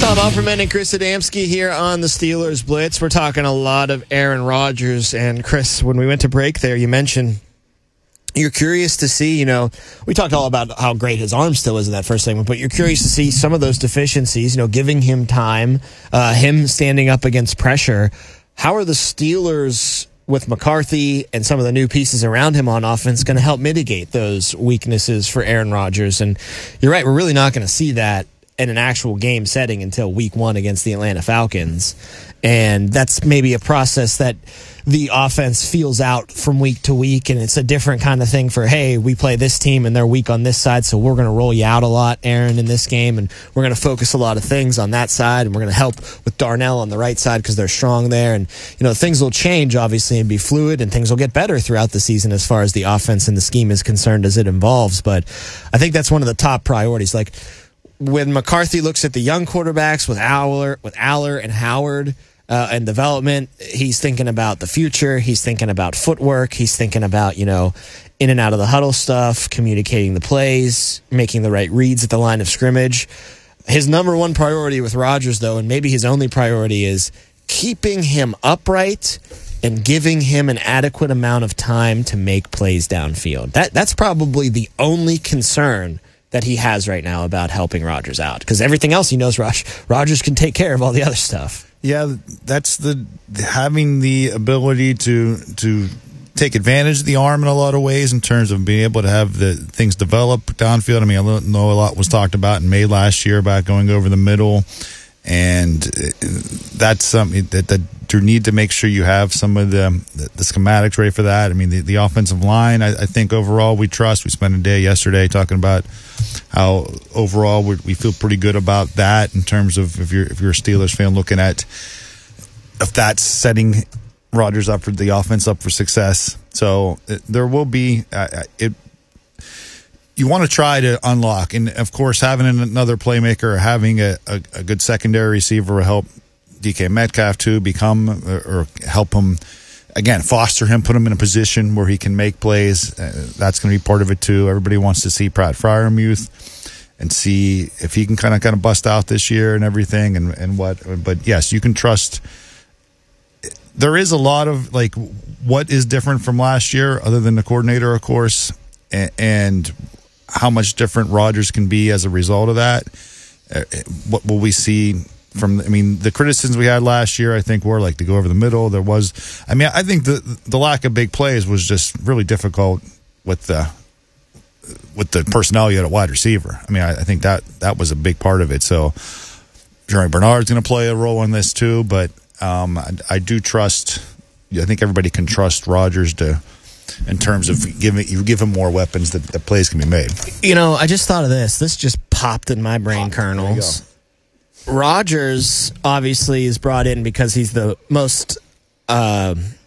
Tom Offerman and Chris Adamski here on the Steelers Blitz. We're talking a lot of Aaron Rodgers. And Chris, when we went to break there, you mentioned you're curious to see, we talked all about how great his arm still is in that first segment, but you're curious to see some of those deficiencies, giving him time, him standing up against pressure. How are the Steelers with McCarthy and some of the new pieces around him on offense going to help mitigate those weaknesses for Aaron Rodgers? And you're right, we're really not going to see that in an actual game setting until week 1 against the Atlanta Falcons. And that's maybe a process that the offense feels out from week to week, and it's a different kind of thing for, hey, we play this team and they're weak on this side, so we're going to roll you out a lot, Aaron, in this game, and we're going to focus a lot of things on that side, and we're going to help with Darnell on the right side because they're strong there. And, things will change, obviously, and be fluid, and things will get better throughout the season as far as the offense and the scheme is concerned as it evolves. But I think that's one of the top priorities. Like, when McCarthy looks at the young quarterbacks with Aller and Howard, and development, he's thinking about the future. He's thinking about footwork. He's thinking about, in and out of the huddle stuff, communicating the plays, making the right reads at the line of scrimmage. His number one priority with Rodgers, though, and maybe his only priority, is keeping him upright and giving him an adequate amount of time to make plays downfield. That's probably the only concern that he has right now about helping Rodgers out, because everything else he knows Rodgers can take care of all the other stuff. Yeah, that's having the ability to take advantage of the arm in a lot of ways in terms of being able to have the things develop downfield. I mean, I know a lot was talked about in May last year about going over the middle, and that's something that you need to make sure you have some of the schematics ready for that. I mean, the offensive line, I think overall we trust. We spent a day yesterday talking about how overall we feel pretty good about that in terms of if you're a Steelers fan looking at if that's setting Rodgers up for the offense up for success. So there will be you want to try to unlock, and of course having another playmaker or having a good secondary receiver will help DK Metcalf to become or help him again, foster him, put him in a position where he can make plays. That's going to be part of it too. Everybody wants to see Pratt Freiermuth and see if he can kind of bust out this year and everything and what. But yes, you can trust. There is a lot of what is different from last year, other than the coordinator, of course, and how much different Rodgers can be as a result of that. What will we see? The criticisms we had last year, I think, were to go over the middle. I think the lack of big plays was just really difficult with the personnel you had at wide receiver. I think that was a big part of it. So Jerry Bernard's going to play a role in this too, but I do trust. I think everybody can trust Rodgers in terms of you give him more weapons that the plays can be made. I just thought of this. This just popped in my brain kernels. Rodgers obviously is brought in because he's the most